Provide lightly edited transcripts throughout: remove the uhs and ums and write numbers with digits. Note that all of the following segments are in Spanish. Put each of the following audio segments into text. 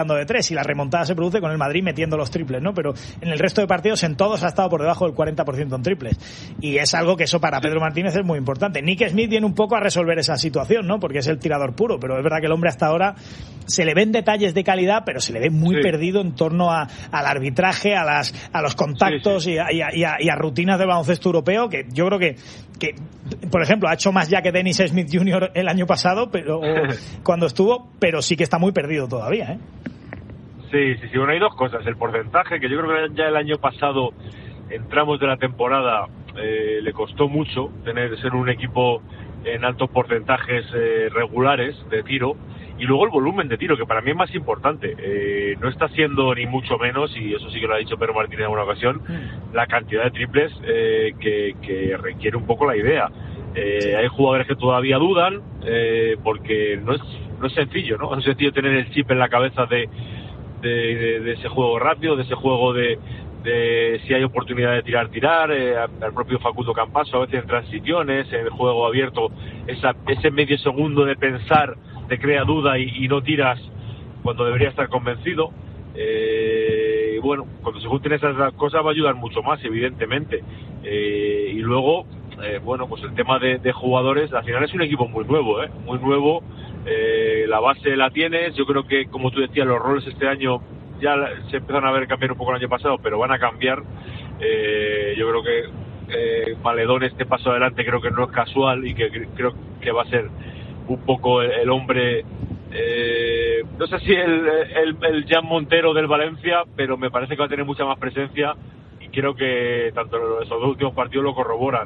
de 3 y la remontada se produce con el Madrid metiendo los triples, ¿no? Pero en el resto de partidos en todos ha estado por debajo del 40% en triples y es algo que eso para Pedro Martínez es muy importante. Nick Smith viene un poco a resolver esa situación, ¿no? Porque es el tirador puro, pero es verdad que el hombre hasta ahora se le ven detalles de calidad, pero se le ve muy perdido en torno al arbitraje, a los contactos y a rutinas del baloncesto europeo, que yo creo que por ejemplo ha hecho más ya que Dennis Smith Jr. el año pasado, pero cuando estuvo, pero sí que está muy perdido todavía, ¿eh? Sí, bueno, hay dos cosas. El porcentaje, que yo creo que ya el año pasado, en tramos de la temporada, le costó mucho ser un equipo en altos porcentajes regulares de tiro, y luego el volumen de tiro, que para mí es más importante. No está siendo ni mucho menos, y eso sí que lo ha dicho Pedro Martínez en alguna ocasión, la cantidad de triples que requiere un poco la idea. Hay jugadores que todavía dudan, porque no es sencillo, ¿no? No es sencillo tener el chip en la cabeza de ese juego rápido, de ese juego de si hay oportunidad de tirar, al propio Facundo Campasso a veces en transiciones, en el juego abierto, ese medio segundo de pensar te crea duda y no tiras cuando debería estar convencido. Bueno, cuando se junten esas cosas va a ayudar mucho más, evidentemente. Y luego, bueno, pues el tema de jugadores, al final es un equipo muy nuevo, muy nuevo. La base la tienes. Yo creo que, como tú decías, los roles este año ya se empezaron a ver cambiar un poco el año pasado, pero van a cambiar. Yo creo que Maledón, este paso adelante, creo que no es casual y que creo que va a ser un poco el hombre, no sé si el Jan Montero del Valencia, pero me parece que va a tener mucha más presencia y creo que tanto esos dos últimos partidos lo corroboran.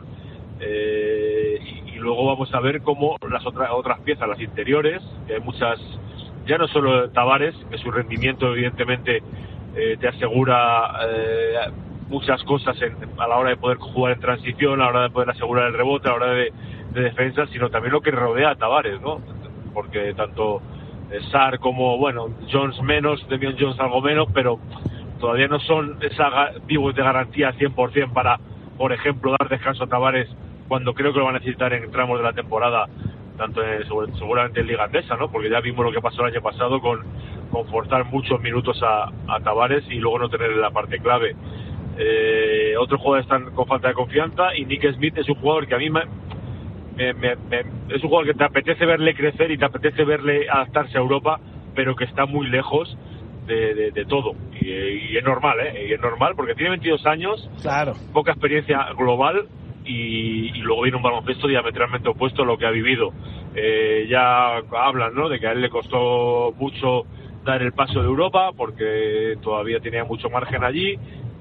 Y luego vamos a ver cómo las otras piezas, las interiores, que hay muchas, ya no solo Tavares, que su rendimiento evidentemente te asegura muchas cosas a la hora de poder jugar en transición, a la hora de poder asegurar el rebote, a la hora de defensa, sino también lo que rodea a Tavares, ¿no? Porque tanto Sarr como, bueno, Jones menos, Damian Jones algo menos, pero todavía no son pivos de garantía 100% para, por ejemplo, dar descanso a Tavares cuando creo que lo va a necesitar en tramos de la temporada, tanto seguramente en Liga Andesa, ¿no? Porque ya vimos lo que pasó el año pasado con forzar muchos minutos a Tavares y luego no tener la parte clave. Otros jugadores están con falta de confianza, y Nick Smith es un jugador que a mí es un jugador que te apetece verle crecer y te apetece verle adaptarse a Europa, pero que está muy lejos de todo, y es normal, y es normal porque tiene 22 años, claro, poca experiencia global, y luego viene un baloncesto diametralmente opuesto a lo que ha vivido. Ya hablan, ¿no?, de que a él le costó mucho dar el paso de Europa porque todavía tenía mucho margen allí,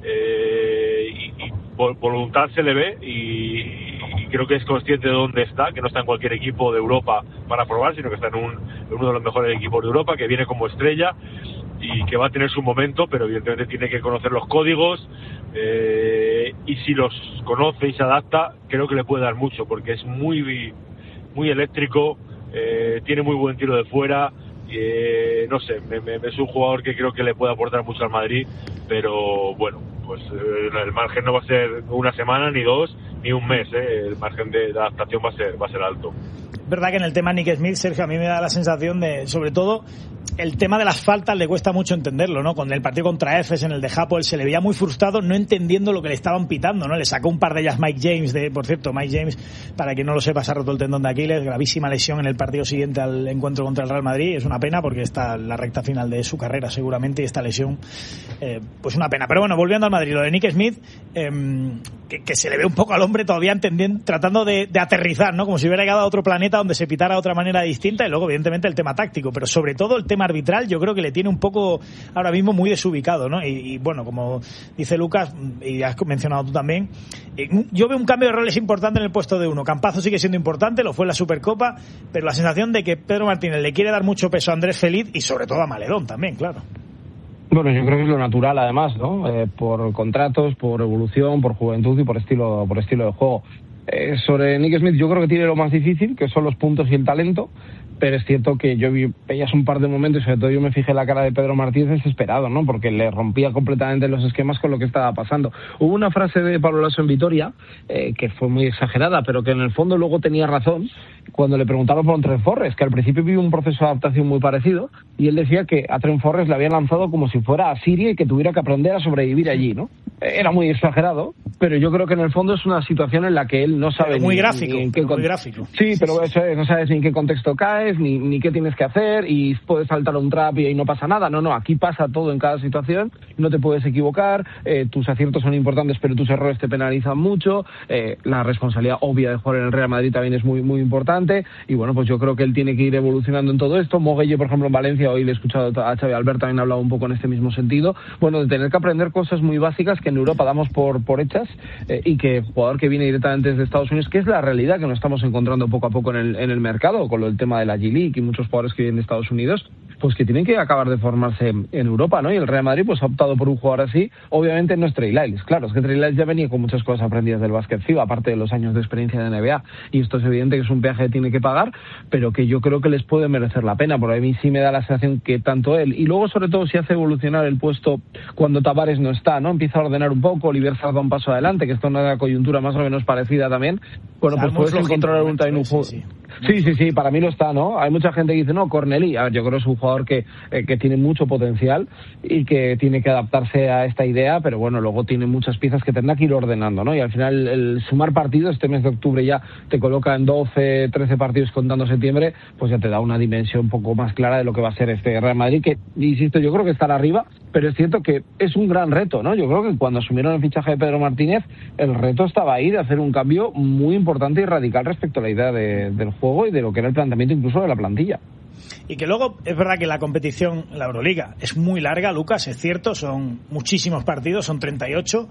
y voluntad se le ve, y creo que es consciente de dónde está, que no está en cualquier equipo de Europa para probar, sino que está en uno de los mejores equipos de Europa, que viene como estrella y que va a tener su momento, pero evidentemente tiene que conocer los códigos, y si los conoce y se adapta, creo que le puede dar mucho, porque es muy eléctrico, tiene muy buen tiro de fuera, no sé, es un jugador que creo que le puede aportar mucho al Madrid, pero bueno, pues el margen no va a ser una semana, ni dos, ni un mes, el margen de adaptación va a ser alto. Es verdad que en el tema Nick Smith, Sergio, a mí me da la sensación de, sobre todo, el tema de las faltas le cuesta mucho entenderlo, ¿no? Con el partido contra Efes, en el de Japón, él se le veía muy frustrado, no entendiendo lo que le estaban pitando, ¿no? Le sacó un par de ellas Mike James, por cierto, Mike James, para quien no lo sepa, se ha roto el tendón de Aquiles, gravísima lesión en el partido siguiente al encuentro contra el Real Madrid. Es una pena porque está en la recta final de su carrera seguramente, y esta lesión, pues una pena. Pero bueno, volviendo al Madrid, lo de Nick Smith, que se le ve un poco al hombre todavía entendiendo, tratando de aterrizar, ¿no? Como si hubiera llegado a otro planeta donde se pitara de otra manera distinta, y luego evidentemente el tema táctico, pero sobre todo el tema arbitral yo creo que le tiene un poco ahora mismo muy desubicado, ¿no? Y bueno, como dice Lucas, y has mencionado tú también, yo veo un cambio de roles importante en el puesto de uno. Campazo sigue siendo importante, lo fue en la Supercopa, pero la sensación de que Pedro Martínez le quiere dar mucho peso a Andrés Feliz y sobre todo a Maledón también, claro. Bueno, yo creo que es lo natural, además, ¿no? Por contratos, por evolución, por juventud y por estilo de juego. Sobre Nick Smith, yo creo que tiene lo más difícil, que son los puntos y el talento, pero es cierto que yo veías un par de momentos y sobre todo yo me fijé en la cara de Pedro Martínez desesperado, ¿no? Porque le rompía completamente los esquemas con lo que estaba pasando. Hubo una frase de Pablo Laso en Vitoria que fue muy exagerada, pero que en el fondo luego tenía razón cuando le preguntaron por Trent Forrest, que al principio vivió un proceso de adaptación muy parecido, y él decía que a Trent Forrest le habían lanzado como si fuera a Siria y que tuviera que aprender a sobrevivir allí, ¿no? Era muy exagerado, pero yo creo que en el fondo es una situación en la que él no sabe muy ni en qué muy gráfico. Sí, pero eso es, no sabes ni en qué contexto caes, ni qué tienes que hacer, y puedes saltar un trap y ahí no pasa nada. No, aquí pasa todo en cada situación, no te puedes equivocar, tus aciertos son importantes, pero tus errores te penalizan mucho, la responsabilidad obvia de jugar en el Real Madrid también es muy, muy importante, y bueno, pues yo creo que él tiene que ir evolucionando en todo esto. Moguello, por ejemplo, en Valencia, hoy le he escuchado a Xavi Albert, también ha hablado un poco en este mismo sentido, bueno, de tener que aprender cosas muy básicas que en Europa damos por hechas, y que jugador que viene directamente desde Estados Unidos, que es la realidad que nos estamos encontrando poco a poco en el mercado, con el tema de la G-League y muchos jugadores que vienen de Estados Unidos, pues que tienen que acabar de formarse en Europa, ¿no? Y el Real Madrid pues ha optado por un jugador así. Obviamente no es Trey Lyles, claro, es que Trey Lyles ya venía con muchas cosas aprendidas del básquet FIBA, aparte de los años de experiencia de NBA, y esto es evidente que es un peaje que tiene que pagar, pero que yo creo que les puede merecer la pena, porque a mí sí me da la sensación que tanto él, y luego sobre todo si hace evolucionar el puesto cuando Tavares no está, ¿no? Empieza a ordenar un poco, Oliver Sarr da un paso adelante, que esto es una coyuntura más o menos parecida también, bueno, pues puedes encontrar un juego. Sí, para mí lo está, ¿no? Hay mucha gente que dice, no, Corneli, a ver, yo creo que es un jugador que tiene mucho potencial y que tiene que adaptarse a esta idea, pero bueno, luego tiene muchas piezas que tendrá que ir ordenando, ¿no? Y al final el sumar partidos, este mes de octubre ya te coloca en 12, 13 partidos contando septiembre, pues ya te da una dimensión un poco más clara de lo que va a ser este Real Madrid, que, insisto, yo creo que estará arriba, pero es cierto que es un gran reto, ¿no? Yo creo que cuando asumieron el fichaje de Pedro Martínez, el reto estaba ahí de hacer un cambio muy importante y radical respecto a la idea del juego y de lo que era el planteamiento incluso de la plantilla. Y que luego es verdad que la competición, la Euroliga, es muy larga, Lucas, es cierto, son muchísimos partidos, son 38,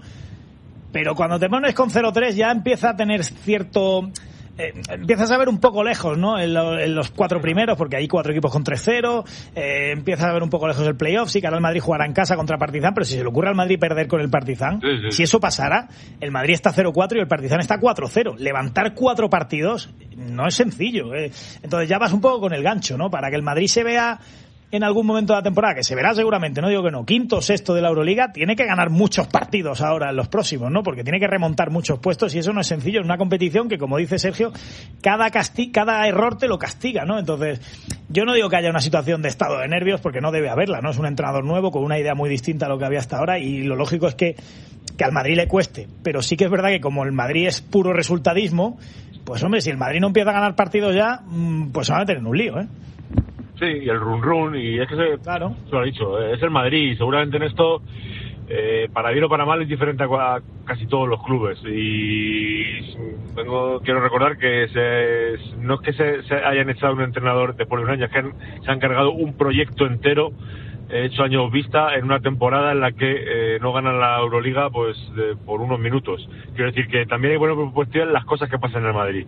pero cuando te pones con 0-3 ya empieza a tener cierto... empiezas a ver un poco lejos, ¿no? En los cuatro primeros, porque hay 4 equipos con 3-0, empiezas a ver un poco lejos el playoff. Sí que ahora el Madrid jugará en casa contra Partizan, pero si se le ocurre al Madrid perder con el Partizan, si eso pasara, el Madrid está 0-4 y el Partizan está 4-0. Levantar 4 partidos no es sencillo, Entonces ya vas un poco con el gancho, ¿no? Para que el Madrid se vea en algún momento de la temporada, que se verá seguramente, no digo que no, quinto o sexto de la Euroliga, tiene que ganar muchos partidos ahora en los próximos, ¿no? Porque tiene que remontar muchos puestos y eso no es sencillo. Es una competición que, como dice Sergio, cada error te lo castiga, ¿no? Entonces, yo no digo que haya una situación de estado de nervios, porque no debe haberla, ¿no? Es un entrenador nuevo con una idea muy distinta a lo que había hasta ahora y lo lógico es que al Madrid le cueste. Pero sí que es verdad que como el Madrid es puro resultadismo, pues hombre, si el Madrid no empieza a ganar partidos ya, pues se van a tener un lío, Sí, y el run y es que claro, se lo ha dicho, es el Madrid y seguramente en esto, para bien o para mal, es diferente a casi todos los clubes. Y quiero recordar que no es que se hayan echado un entrenador después de un año, es que se han cargado un proyecto entero hecho años vista en una temporada en la que no ganan la Euroliga pues por unos minutos. Quiero decir que también hay buena propuesta las cosas que pasan en el Madrid.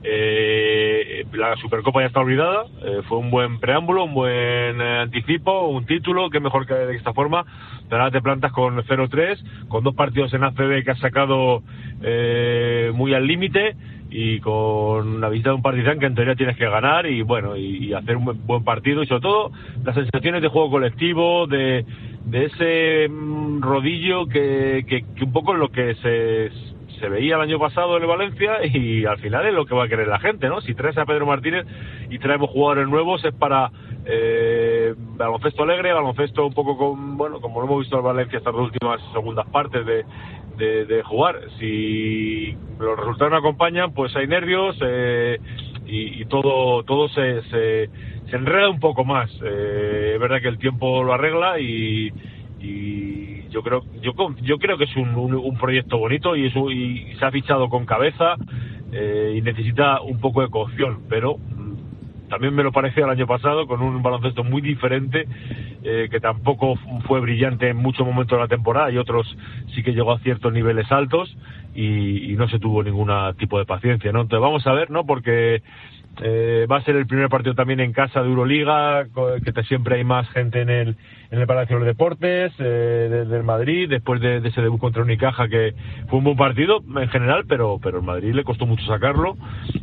La Supercopa ya está olvidada, fue un buen preámbulo, un buen anticipo, un título, que mejor que de esta forma. Pero ahora te plantas con 0-3, con 2 partidos en ACB que has sacado muy al límite, y con la visita de un Partizan que en teoría tienes que ganar y bueno, y hacer un buen partido, y sobre todo las sensaciones de juego colectivo, de ese rodillo que un poco es lo que se veía el año pasado en el Valencia, y al final es lo que va a querer la gente, ¿no? Si traes a Pedro Martínez y traemos jugadores nuevos es para baloncesto alegre, baloncesto un poco como lo hemos visto en Valencia estas 2 últimas segundas partes de jugar. Si los resultados no acompañan, pues hay nervios y todo se enreda un poco más. Es verdad que el tiempo lo arregla y yo creo que es un proyecto bonito y se ha fichado con cabeza y necesita un poco de cocción, pero también me lo parecía el año pasado, con un baloncesto muy diferente, que tampoco fue brillante en muchos momentos de la temporada, y otros sí que llegó a ciertos niveles altos y no se tuvo ningún tipo de paciencia, ¿no? Entonces vamos a ver, ¿no? Porque Va a ser el primer partido también en casa de Euroliga, que siempre hay más gente en el Palacio de los Deportes, del Madrid, después de ese debut contra Unicaja, que fue un buen partido en general, pero el Madrid le costó mucho sacarlo,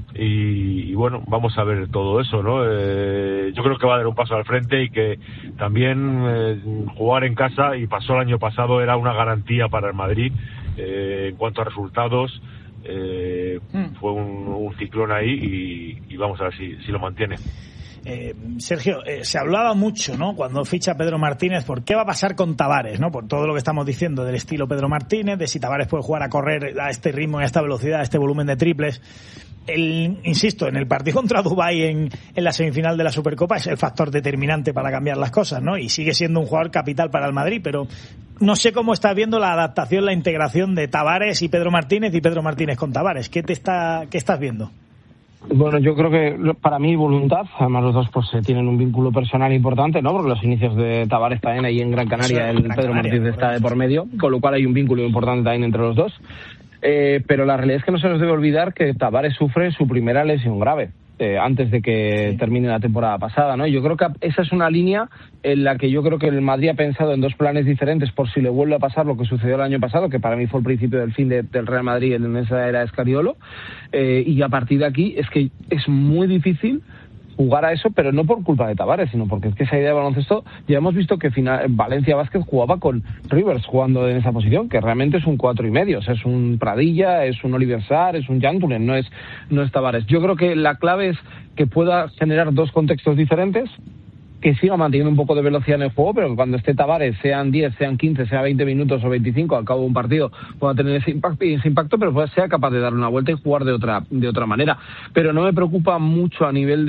y bueno, vamos a ver todo eso, ¿no? Yo creo que va a dar un paso al frente, y que también jugar en casa, y pasó el año pasado, era una garantía para el Madrid en cuanto a resultados. Fue un ciclón ahí, y vamos a ver si lo mantiene. Sergio, se hablaba mucho, ¿no?, cuando ficha Pedro Martínez, por qué va a pasar con Tavares, ¿no?, por todo lo que estamos diciendo del estilo Pedro Martínez, de si Tavares puede jugar a correr a este ritmo, a esta velocidad, a este volumen de triples. Insisto, en el partido contra Dubái en la semifinal de la Supercopa es el factor determinante para cambiar las cosas, ¿no?, y sigue siendo un jugador capital para el Madrid, pero no sé cómo estás viendo la adaptación, la integración de Tavares y Pedro Martínez con Tavares. ¿Qué estás viendo? Bueno, yo creo que para mí voluntad, además los dos pues tienen un vínculo personal importante, ¿no? Porque los inicios de Tavares también ahí en Gran Canaria, el Pedro Martínez está de por medio, con lo cual hay un vínculo importante también entre los dos. Pero la realidad es que no se nos debe olvidar que Tavares sufre su primera lesión grave antes de que termine la temporada pasada, ¿no? Yo creo que esa es una línea en la que yo creo que el Madrid ha pensado en dos planes diferentes por si le vuelve a pasar lo que sucedió el año pasado, que para mí fue el principio del fin del Real Madrid en esa era Escariolo, y a partir de aquí es que es muy difícil jugar a eso, pero no por culpa de Tavares, sino porque es que esa idea de baloncesto, ya hemos visto que Valencia Vázquez jugaba con Rivers jugando en esa posición, que realmente es un 4,5, o sea, es un Pradilla, es un Oliver Sarr, es un Jantunen, no es Tavares. Yo creo que la clave es que pueda generar dos contextos diferentes, que siga manteniendo un poco de velocidad en el juego, pero que cuando esté Tavares, sean 10, sean 15, sea 20 minutos o 25 al cabo de un partido, pueda tener ese impacto, pero sea capaz de darle una vuelta y jugar de otra manera. Pero no me preocupa mucho a nivel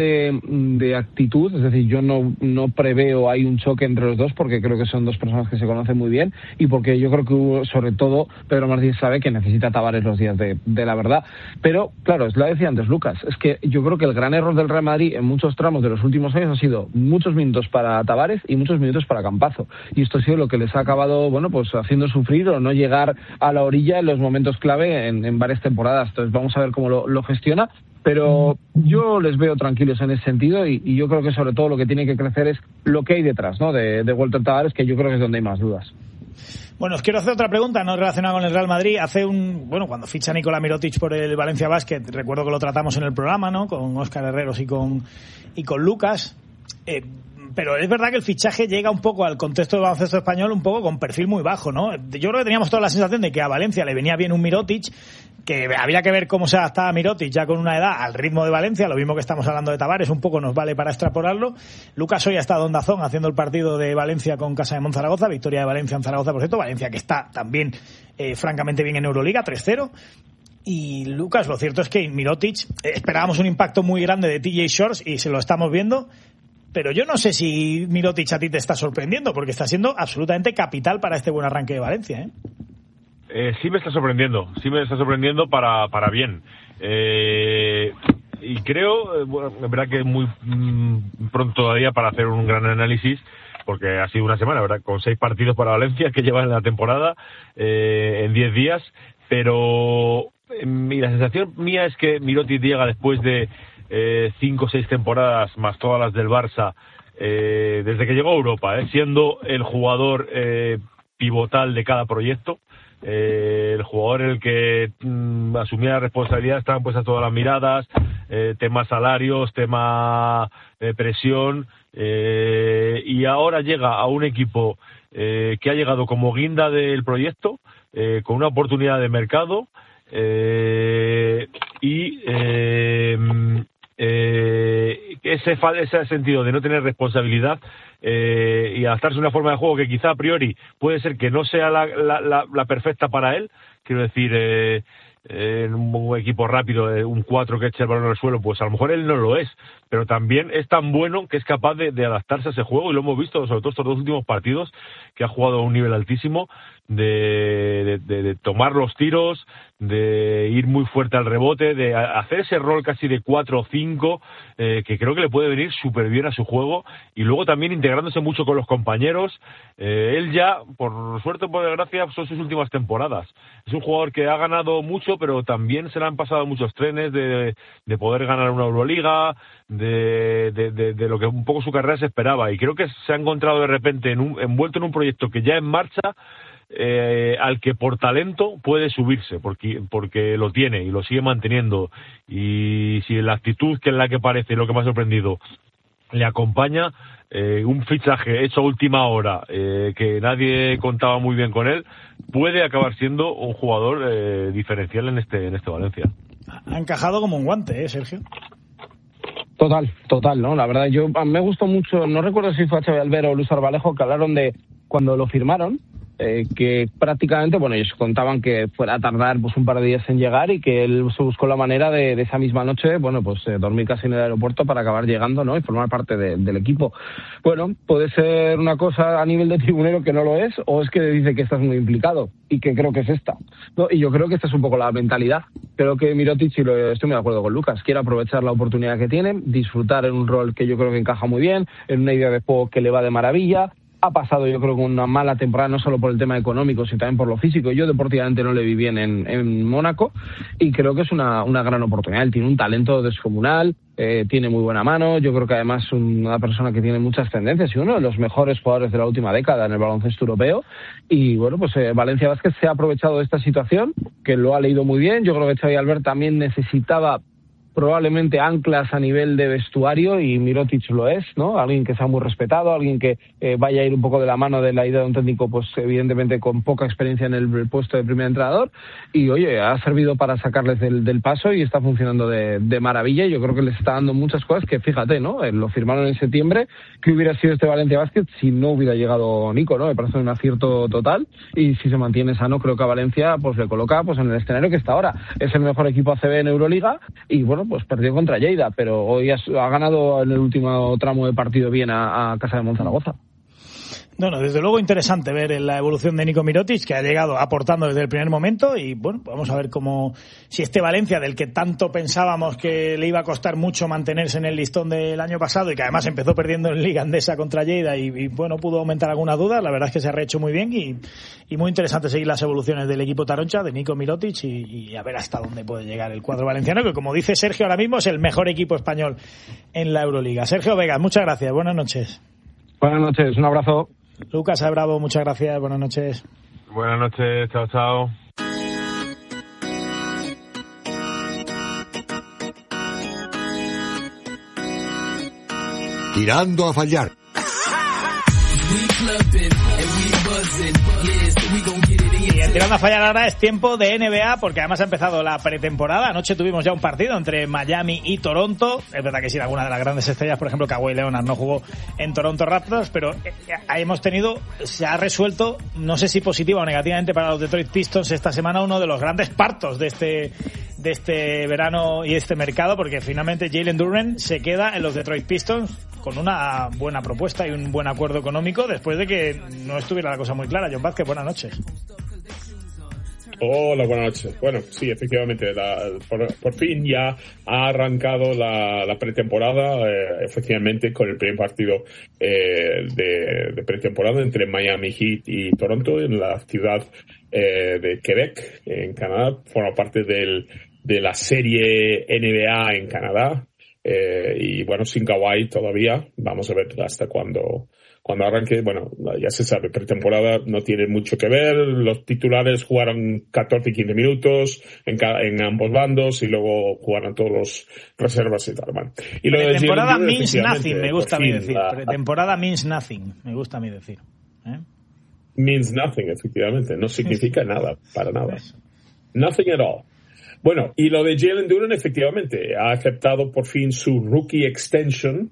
de actitud, es decir, yo no preveo hay un choque entre los dos, porque creo que son dos personas que se conocen muy bien, y porque yo creo que sobre todo Pedro Martínez sabe que necesita Tavares los días de la verdad. Pero claro, es lo decía antes Lucas, es que yo creo que el gran error del Real Madrid en muchos tramos de los últimos años ha sido muchos minutos para Tavares y muchos minutos para Campazzo, y esto ha sido lo que les ha acabado pues haciendo sufrir o no llegar a la orilla en los momentos clave en varias temporadas. Entonces vamos a ver cómo lo gestiona, pero yo les veo tranquilos en ese sentido, y yo creo que sobre todo lo que tiene que crecer es lo que hay detrás, ¿no?, de Walter Tavares, que yo creo que es donde hay más dudas. Bueno, os quiero hacer otra pregunta no relacionada con el Real Madrid. Cuando ficha Nikola Mirotic por el Valencia Basket, recuerdo que lo tratamos en el programa, ¿no?, con Óscar Herreros y con Lucas. Pero es verdad que el fichaje llega un poco al contexto del baloncesto español un poco con perfil muy bajo, ¿no? Yo creo que teníamos toda la sensación de que a Valencia le venía bien un Mirotic, que había que ver cómo se adaptaba Mirotic ya con una edad al ritmo de Valencia, lo mismo que estamos hablando de Tavares, un poco nos vale para extrapolarlo. Lucas hoy ha estado en Dazón haciendo el partido de Valencia con Casa de Monzaragoza, victoria de Valencia en Zaragoza, por cierto, Valencia que está también francamente bien en Euroliga, 3-0. Y Lucas, lo cierto es que Mirotic, esperábamos un impacto muy grande de TJ Shorts y se lo estamos viendo. Pero yo no sé si Mirotic a ti te está sorprendiendo, porque está siendo absolutamente capital para este buen arranque de Valencia, ¿eh? Sí me está sorprendiendo para bien. Y creo, en verdad que es muy pronto todavía para hacer un gran análisis, porque ha sido una semana, ¿verdad?, con 6 partidos para Valencia que lleva en la temporada, en 10 días, pero la sensación mía es que Mirotic llega después de 5 o 6 temporadas más todas las del Barça, desde que llegó a Europa, siendo el jugador pivotal de cada proyecto, el jugador en el que asumía la responsabilidad, estaban puestas todas las miradas, tema salarios, tema presión, y ahora llega a un equipo que ha llegado como guinda del proyecto, con una oportunidad de mercado, y ese sentido de no tener responsabilidad y adaptarse a una forma de juego que quizá a priori puede ser que no sea la perfecta para él, quiero decir, en un equipo rápido, un 4 que eche el balón al suelo, pues a lo mejor él no lo es, pero también es tan bueno que es capaz de adaptarse a ese juego, y lo hemos visto sobre todo estos 2 últimos partidos, que ha jugado a un nivel altísimo, de tomar los tiros, de ir muy fuerte al rebote, de hacer ese rol casi de 4 o 5, que creo que le puede venir súper bien a su juego, y luego también integrándose mucho con los compañeros. Él ya, por suerte o por desgracia, son sus últimas temporadas. Es un jugador que ha ganado mucho, pero también se le han pasado muchos trenes de poder ganar una Euroliga, de lo que un poco su carrera se esperaba, y creo que se ha encontrado de repente envuelto en un proyecto que ya en marcha, al que por talento puede subirse, porque lo tiene y lo sigue manteniendo, y si la actitud, que es la que parece lo que me ha sorprendido, le acompaña, un fichaje hecho a última hora, que nadie contaba muy bien con él, puede acabar siendo un jugador diferencial en este Valencia. Ha encajado como un guante, Sergio. Total, ¿no? La verdad, me gustó mucho, no recuerdo si fue Xavi Albert o Luis Arbalejo, que hablaron de cuando lo firmaron, que prácticamente, bueno, ellos contaban que fuera a tardar pues un par de días en llegar, y que él se buscó la manera de esa misma noche, bueno, pues dormir casi en el aeropuerto para acabar llegando, ¿no? Y formar parte del equipo. Bueno, puede ser una cosa a nivel de tribunero que no lo es, o es que dice que estás muy implicado, y que creo que es esta, ¿no? Y yo creo que esta es un poco la mentalidad. Creo que Mirotic, y estoy muy de acuerdo con Lucas, quiere aprovechar la oportunidad que tiene, disfrutar en un rol que yo creo que encaja muy bien, en una idea de juego que le va de maravilla. Ha pasado, yo creo, con una mala temporada, no solo por el tema económico, sino también por lo físico. Yo deportivamente no le vi bien en Mónaco, y creo que es una gran oportunidad. Él tiene un talento descomunal, tiene muy buena mano. Yo creo que además es una persona que tiene muchas tendencias y uno de los mejores jugadores de la última década en el baloncesto europeo. Y bueno, pues Valencia Basket se ha aprovechado de esta situación, que lo ha leído muy bien. Yo creo que Xavi Albert también necesitaba probablemente anclas a nivel de vestuario, y Mirotic lo es, ¿no? Alguien que sea muy respetado, alguien que vaya a ir un poco de la mano de la idea de un técnico, pues evidentemente con poca experiencia en el puesto de primer entrenador, y oye, ha servido para sacarles del paso, y está funcionando de maravilla. Y yo creo que les está dando muchas cosas que, fíjate, ¿no? Lo firmaron en septiembre. ¿Qué hubiera sido este Valencia Basket si no hubiera llegado Nico, ¿no? Me parece un acierto total, y si se mantiene sano, creo que a Valencia pues le coloca pues en el escenario que está ahora. Es el mejor equipo ACB en Euroliga, y bueno, pues perdió contra Lleida, pero hoy ha ganado en el último tramo de partido bien a Casa de Monzaragoza. Bueno, desde luego interesante ver la evolución de Nico Mirotic, que ha llegado aportando desde el primer momento, y bueno, vamos a ver si este Valencia, del que tanto pensábamos que le iba a costar mucho mantenerse en el listón del año pasado, y que además empezó perdiendo en Liga Andesa contra Lleida, y bueno, pudo aumentar alguna duda. La verdad es que se ha rehecho muy bien, y muy interesante seguir las evoluciones del equipo taroncha, de Nico Mirotic, y a ver hasta dónde puede llegar el cuadro valenciano, que como dice Sergio, ahora mismo es el mejor equipo español en la Euroliga. Sergio Vega, muchas gracias, buenas noches. Buenas noches, un abrazo. Lucas Bravo, muchas gracias, buenas noches. Buenas noches, chao. Tirando a fallar. Y en Tirando a fallar ahora es tiempo de NBA, porque además ha empezado la pretemporada. Anoche tuvimos ya un partido entre Miami y Toronto. Es verdad que sí, alguna de las grandes estrellas, por ejemplo, Kawhi Leonard no jugó en Toronto Raptors, pero se ha resuelto, no sé si positiva o negativamente para los Detroit Pistons esta semana, uno de los grandes partos de este verano y este mercado, porque finalmente Jalen Duren se queda en los Detroit Pistons con una buena propuesta y un buen acuerdo económico, después de que no estuviera la cosa muy clara. John Vázquez, buenas noches. Hola, buenas noches. Bueno, sí, efectivamente, por fin ya ha arrancado la pretemporada, efectivamente, con el primer partido de pretemporada entre Miami Heat y Toronto en la ciudad de Quebec, en Canadá. Forma parte de la serie NBA en Canadá. Y bueno, sin Kawhi todavía. Vamos a ver hasta cuando arranque. Bueno, ya se sabe, pretemporada no tiene mucho que ver. Los titulares jugaron 14 y 15 minutos en ambos bandos, y luego jugaron todos los reservas y tal. Bueno. Y lo pretemporada means nothing, me gusta a mí decir. Pretemporada means nothing, me gusta a mí decir. Means nothing, efectivamente. No significa nada, para nada. Nothing at all. Bueno, y lo de Jalen Duren, efectivamente, ha aceptado por fin su rookie extension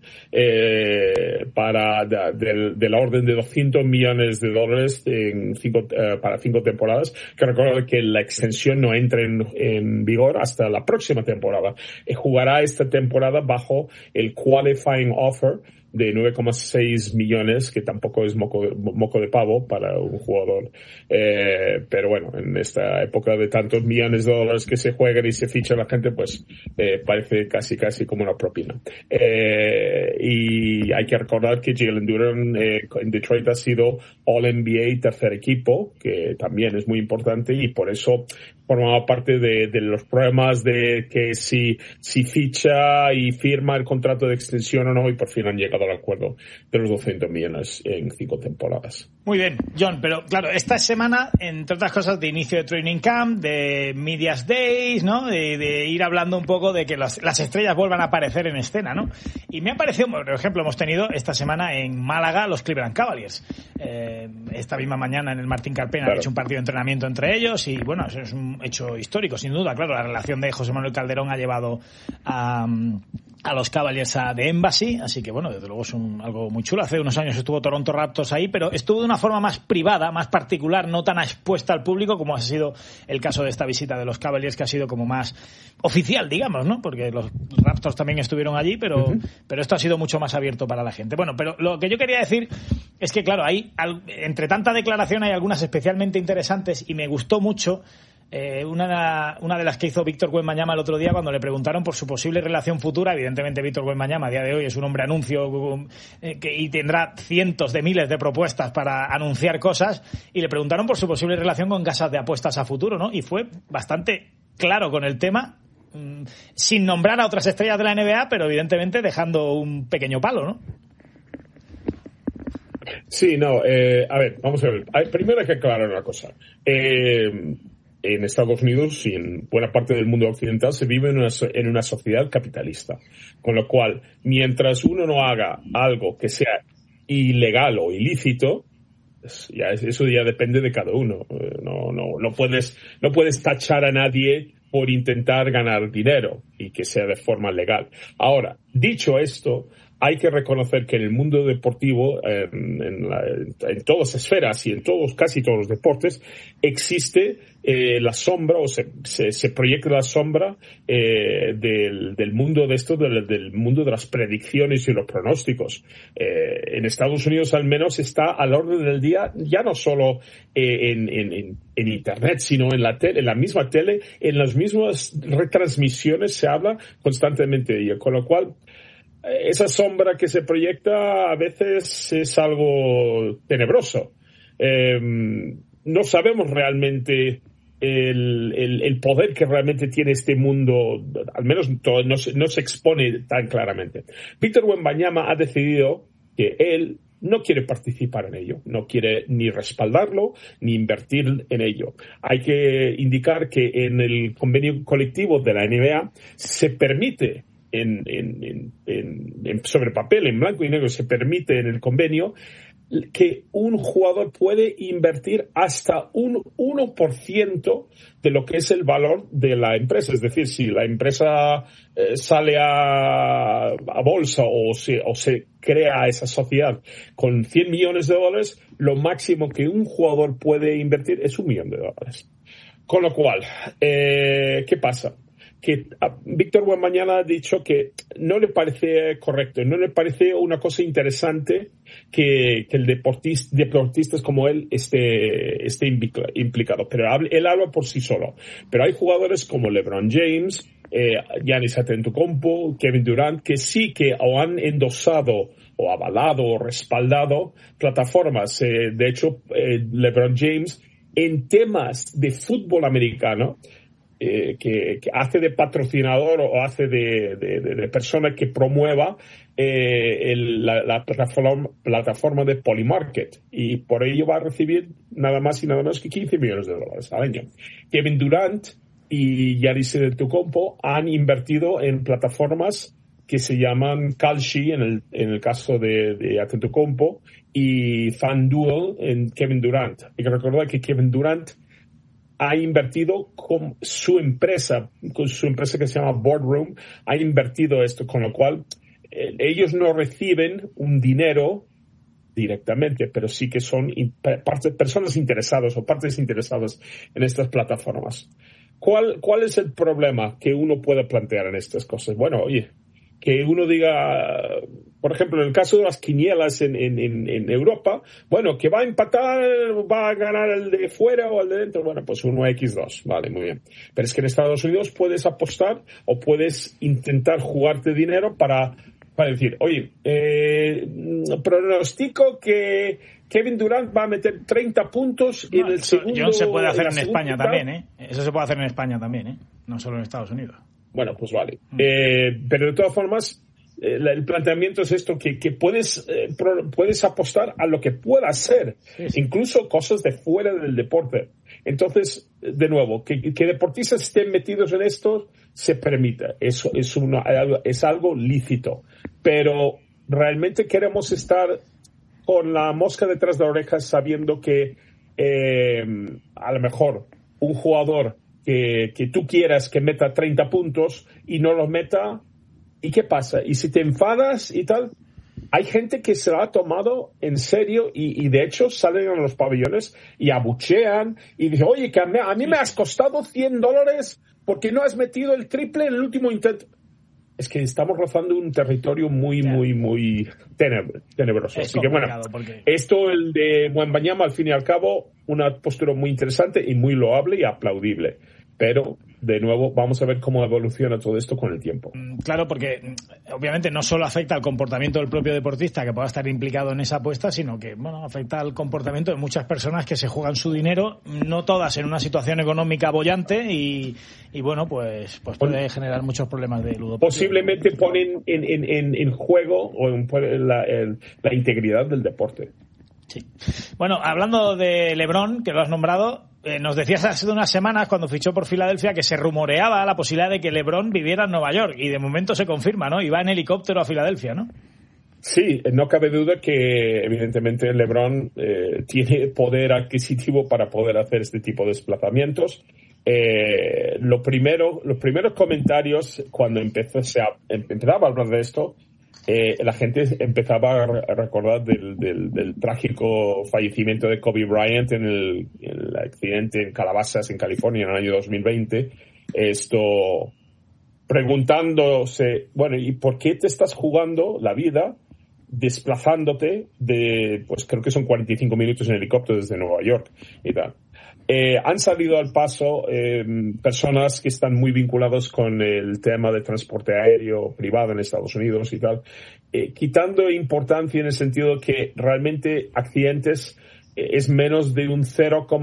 para de la orden de $200 millones para 5 temporadas. Que recuerdo que la extensión no entra en vigor hasta la próxima temporada. Jugará esta temporada bajo el qualifying offer de 9,6 millones, que tampoco es moco de pavo para un jugador. Pero bueno, en esta época de tantos millones de dólares que se juegan y se ficha la gente, pues parece casi como una propina. Y hay que recordar que Jalen Duren en Detroit ha sido All-NBA tercer equipo, que también es muy importante, y por eso formaba parte de los problemas de que si ficha y firma el contrato de extensión o no, y por fin han llegado al acuerdo de los 200 millones en 5 temporadas. Muy bien, John, pero claro, esta semana, entre otras cosas, de inicio de Training Camp, de Medias Days, ¿no? De ir hablando un poco de que las estrellas vuelvan a aparecer en escena, ¿no? Y me ha parecido, por ejemplo, hemos tenido esta semana en Málaga los Cleveland Cavaliers. Esta misma mañana en el Martín Carpena han hecho un partido de entrenamiento entre ellos y, bueno, eso es un hecho histórico, sin duda. Claro, la relación de José Manuel Calderón ha llevado a los Cavaliers de Embassy, así que bueno, desde luego es algo muy chulo. Hace unos años estuvo Toronto Raptors ahí, pero estuvo de una forma más privada, más particular, no tan expuesta al público como ha sido el caso de esta visita de los Cavaliers, que ha sido como más oficial, digamos, ¿no? Porque los Raptors también estuvieron allí, pero esto ha sido mucho más abierto para la gente. Bueno, pero lo que yo quería decir es que, claro, entre tanta declaración hay algunas especialmente interesantes y me gustó mucho una de las que hizo Víctor Wembanyama el otro día cuando le preguntaron por su posible relación futura. Evidentemente Víctor Wembanyama a día de hoy es un hombre anuncio y tendrá cientos de miles de propuestas para anunciar cosas, y le preguntaron por su posible relación con casas de apuestas a futuro, ¿no? Y fue bastante claro con el tema, sin nombrar a otras estrellas de la NBA, pero evidentemente dejando un pequeño palo, ¿no? Sí, no, a ver, vamos a ver. Primero hay que aclarar una cosa. En Estados Unidos y en buena parte del mundo occidental se vive en una sociedad capitalista. Con lo cual, mientras uno no haga algo que sea ilegal o ilícito, eso ya depende de cada uno. No puedes tachar a nadie por intentar ganar dinero y que sea de forma legal. Ahora, dicho esto, hay que reconocer que en el mundo deportivo, en todas las esferas y en casi todos los deportes, existe la sombra, o se proyecta la sombra del mundo de esto, del mundo de las predicciones y los pronósticos. En Estados Unidos al menos está al orden del día, ya no solo en Internet, sino en la misma tele, en las mismas retransmisiones se habla constantemente de ello, con lo cual esa sombra que se proyecta a veces es algo tenebroso. No sabemos realmente el poder que realmente tiene este mundo, al menos no se expone tan claramente. Víctor Wembanyama ha decidido que él no quiere participar en ello, no quiere ni respaldarlo ni invertir en ello. Hay que indicar que en el convenio colectivo de la NBA se permite sobre papel, en blanco y negro, se permite en el convenio que un jugador puede invertir hasta un 1% de lo que es el valor de la empresa. Es decir, si la empresa sale a bolsa o se crea esa sociedad con $100 millones, lo máximo que un jugador puede invertir es $1 millón. Con lo cual, ¿qué pasa? Que Víctor Wembanyama ha dicho que no le parece correcto, no le parece una cosa interesante que el deportistas como él esté implicado. Pero él habla por sí solo. Pero hay jugadores como LeBron James, Giannis Antetokounmpo, Kevin Durant, que sí que o han endosado o avalado o respaldado plataformas. De hecho, LeBron James, en temas de fútbol americano, que hace de patrocinador o hace de persona que promueva la plataforma de Polymarket, y por ello va a recibir nada más y nada menos que $15 millones al año. Kevin Durant y Giannis Antetokounmpo han invertido en plataformas que se llaman Kalshi en el caso de Antetokounmpo y FanDuel en Kevin Durant. Hay que recordar que Kevin Durant ha invertido con su empresa que se llama Boardroom, ha invertido esto, con lo cual ellos no reciben un dinero directamente, pero sí que son personas interesadas o partes interesadas en estas plataformas. ¿Cuál es el problema que uno puede plantear en estas cosas? Bueno, oye, que uno diga, por ejemplo, en el caso de las quinielas en Europa, bueno, que va a empatar, va a ganar el de fuera o el de dentro, bueno, pues 1x2, vale, muy bien. Pero es que en Estados Unidos puedes apostar o puedes intentar jugarte dinero para decir, oye, pronostico que Kevin Durant va a meter 30 puntos en el segundo... John, se puede hacer en España también, ¿eh? Eso se puede hacer en España también, ¿eh? No solo en Estados Unidos. Bueno, pues vale. Pero de todas formas, el planteamiento es esto, que puedes apostar a lo que pueda ser, sí. Incluso cosas de fuera del deporte. Entonces, de nuevo, que deportistas estén metidos en esto se permite. Eso es algo lícito. Pero realmente queremos estar con la mosca detrás de la oreja sabiendo que a lo mejor un jugador que tú quieras que meta 30 puntos y no los meta, ¿y qué pasa? Y si te enfadas y tal, hay gente que se lo ha tomado en serio y de hecho salen a los pabellones y abuchean y dicen, oye, que a mí me has costado $100 porque no has metido el triple en el último intento. Es que estamos rozando un territorio muy tenebroso. Así que bueno, esto, el de Wembanyama, al fin y al cabo, una postura muy interesante y muy loable y aplaudible. Pero, de nuevo, vamos a ver cómo evoluciona todo esto con el tiempo. Claro, porque obviamente no solo afecta al comportamiento del propio deportista que pueda estar implicado en esa apuesta, sino que, bueno, afecta al comportamiento de muchas personas que se juegan su dinero, no todas en una situación económica boyante y bueno, pues puede generar muchos problemas de ludopatia. Posiblemente ponen en juego o la integridad del deporte. Sí. Bueno, hablando de LeBron, que lo has nombrado, nos decías hace unas semanas cuando fichó por Filadelfia que se rumoreaba la posibilidad de que LeBron viviera en Nueva York y de momento se confirma, ¿no? Y va en helicóptero a Filadelfia, ¿no? Sí, no cabe duda que evidentemente LeBron tiene poder adquisitivo para poder hacer este tipo de desplazamientos. Los primeros comentarios cuando empezaba a hablar de esto, la gente empezaba a recordar del trágico fallecimiento de Kobe Bryant en el accidente en Calabasas, en California, en el año 2020. Esto preguntándose, bueno, ¿y por qué te estás jugando la vida desplazándote pues creo que son 45 minutos en helicóptero desde Nueva York y tal? Han salido al paso personas que están muy vinculados con el tema de transporte aéreo privado en Estados Unidos y tal, quitando importancia en el sentido que realmente accidentes es menos de un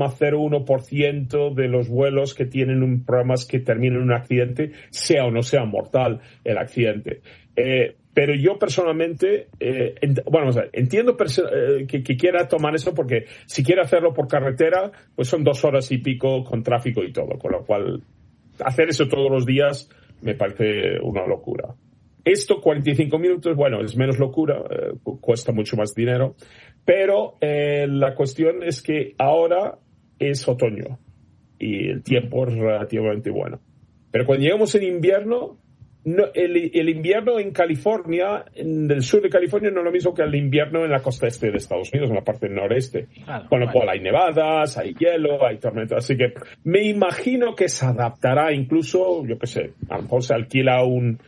0,01% de los vuelos que tienen problemas que terminan en un accidente, sea o no sea mortal el accidente. Pero yo personalmente, entiendo que quiera tomar eso porque si quiere hacerlo por carretera, pues son 2 horas y pico con tráfico y todo, con lo cual hacer eso todos los días me parece una locura. Esto, 45 minutos, bueno, es menos locura, cuesta mucho más dinero, pero la cuestión es que ahora es otoño y el tiempo es relativamente bueno. Pero cuando llegamos en invierno, no, el invierno en California, en el sur de California, no es lo mismo que el invierno en la costa este de Estados Unidos, en la parte noreste. Claro, con lo cual hay nevadas, hay hielo, hay tormentas. Así que me imagino que se adaptará incluso, yo qué sé, a lo mejor se alquila un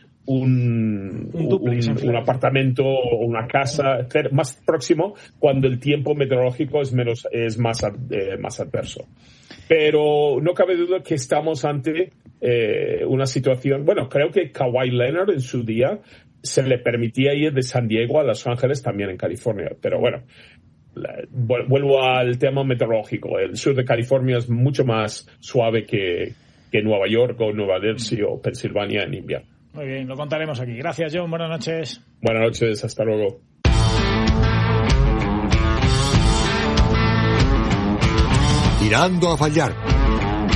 apartamento o una casa más próximo cuando el tiempo meteorológico es más adverso. Pero no cabe duda que estamos ante una situación, bueno, creo que Kawhi Leonard en su día se le permitía ir de San Diego a Los Ángeles, también en California, pero bueno, vuelvo al tema meteorológico. El sur de California es mucho más suave que Nueva York o Nueva Jersey o Pensilvania en invierno. Muy bien, lo contaremos aquí. Gracias, John. Buenas noches. Buenas noches, hasta luego. Tirando a fallar.